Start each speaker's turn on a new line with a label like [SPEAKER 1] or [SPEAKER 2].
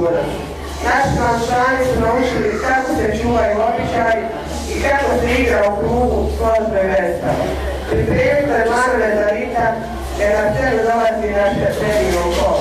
[SPEAKER 1] sigurnost. Naši člani su naučili kako se čuvaju običaji i kako se igra u krugu složbe vesta. Pripremite manove za ritam jer na scenu dolazi naše predivno kolo.